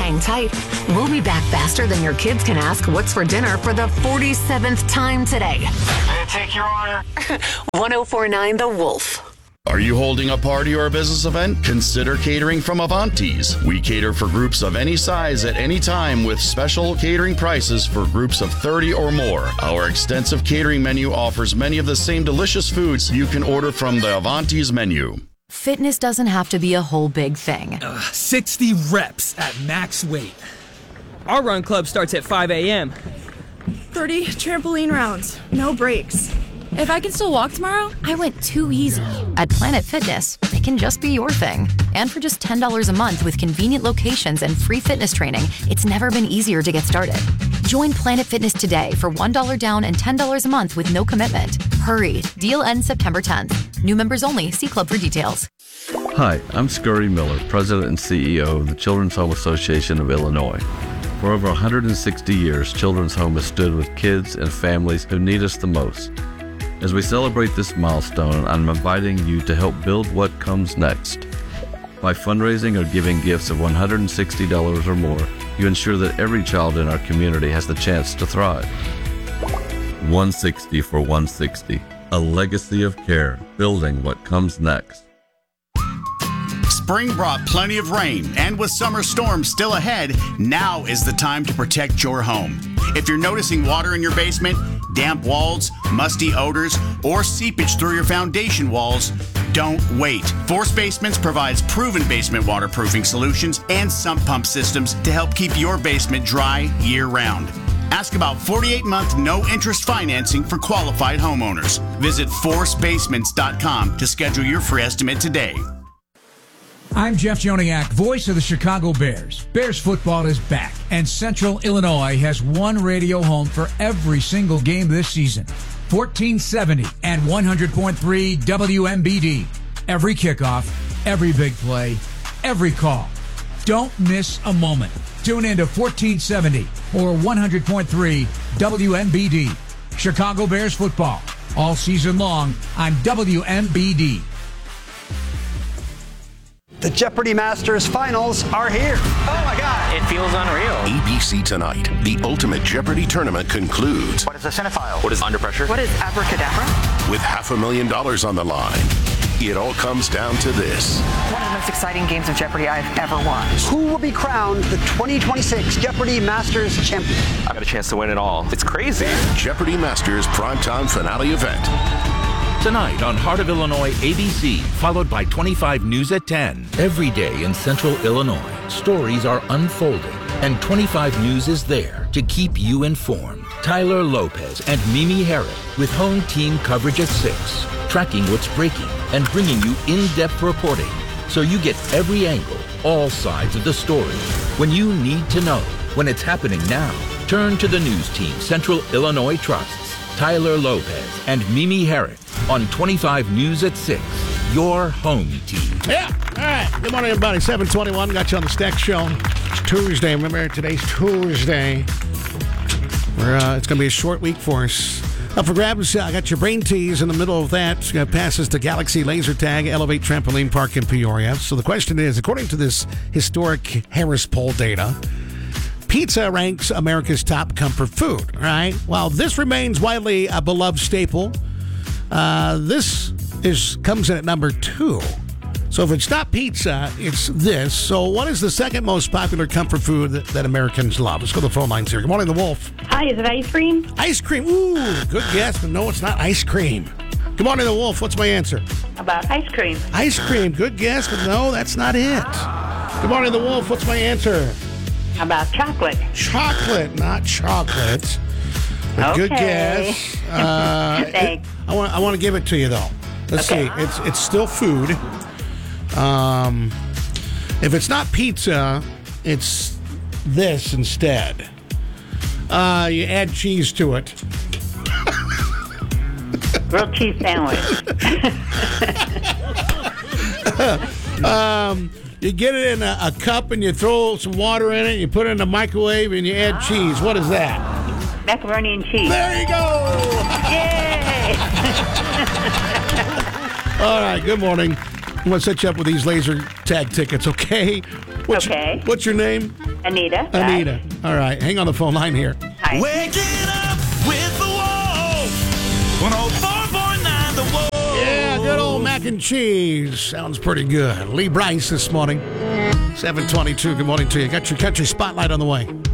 hang tight. We'll be back faster than your kids can ask what's for dinner for the 47th time today. May I take your order? 1049 The Wolf. Are you holding a party or a business event? Consider catering from Avanti's. We cater for groups of any size at any time with special catering prices for groups of 30 or more. Our extensive catering menu offers many of the same delicious foods you can order from the Avanti's menu. Fitness doesn't have to be a whole big thing. 60 reps at max weight. Our run club starts at 5 a.m. 30 trampoline rounds, no breaks. If I can still walk tomorrow? I went too easy. At Planet Fitness, it can just be your thing. And for just $10 a month with convenient locations and free fitness training, it's never been easier to get started. Join Planet Fitness today for $1 down and $10 a month with no commitment. Hurry. Deal ends September 10th. New members only. See club for details. Hi, I'm Scurry Miller, President and CEO of the Children's Home Association of Illinois. For over 160 years, Children's Home has stood with kids and families who need us the most. As we celebrate this milestone, I'm inviting you to help build what comes next. By fundraising or giving gifts of $160 or more, you ensure that every child in our community has the chance to thrive. 160 for 160, a legacy of care, building what comes next. Spring brought plenty of rain, and with summer storms still ahead, now is the time to protect your home. If you're noticing water in your basement, damp walls, musty odors, or seepage through your foundation walls, don't wait. Force Basements provides proven basement waterproofing solutions and sump pump systems to help keep your basement dry year-round. Ask about 48-month no-interest financing for qualified homeowners. Visit forcebasements.com to schedule your free estimate today. I'm Jeff Joniak, voice of the Chicago Bears. Bears football is back, and Central Illinois has one radio home for every single game this season. 1470 and 100.3 WMBD. Every kickoff, every big play, every call. Don't miss a moment. Tune in to 1470 or 100.3 WMBD. Chicago Bears football, all season long on WMBD. The Jeopardy Masters finals are here. Oh my God. It feels unreal. ABC Tonight, the Ultimate Jeopardy tournament concludes. What is a cinephile? What is under pressure? What is abracadabra? With $500,000 on the line. It all comes down to this. One of the most exciting games of Jeopardy I've ever watched. Who will be crowned the 2026 Jeopardy Masters champion? I got a chance to win it all. It's crazy. Jeopardy Masters primetime finale event. Tonight on Heart of Illinois ABC, followed by 25 News at 10. Every day in Central Illinois, stories are unfolding, and 25 News is there to keep you informed. Tyler Lopez and Mimi Herrick with home team coverage at 6, tracking what's breaking and bringing you in-depth reporting so you get every angle, all sides of the story. When you need to know, when it's happening now, turn to the news team Central Illinois trusts. Tyler Lopez and Mimi Herrick on 25 News at 6, your home team. Yeah, all right. Good morning, everybody. 721, got you on the Stack Show. It's Tuesday. Remember, today's Tuesday. It's going to be a short week for us. Up for grabs, I got your brain tease in the middle of that. Passes to Galaxy Laser Tag, Elevate Trampoline Park in Peoria. So the question is, according to this historic Harris Poll data, pizza ranks America's top comfort food, right? While this remains widely a beloved staple, this comes in at number 2. So if it's not pizza, it's this. So what is the second most popular comfort food that Americans love? Let's go to the phone lines here. Good morning, The Wolf. Hi, is it ice cream? Ice cream. Ooh, good guess, but no, it's not ice cream. Good morning, The Wolf. What's my answer? About ice cream. Ice cream. Good guess, but no, that's not it. Good morning, The Wolf. What's my answer? About chocolate. Chocolate, not chocolate. Okay. Good guess. Thanks. I want to give it to you though. Let's see. It's still food. If it's not pizza, it's this instead. You add cheese to it. Grilled cheese sandwich. You get it in a cup and you throw some water in it, you put it in the microwave and you add cheese. What is that? Macaroni and cheese. There you go! Yay! All right, good morning. I'm going to set you up with these laser tag tickets, okay? What's your name? Anita. Anita. All right. Hang on the phone line here. Hi. Waking up with the Wolf. 104.9 The Wolf. Yeah, good old mac and cheese. Sounds pretty good. Lee Bryce this morning. 7:22. Good morning to you. Got your country spotlight on the way.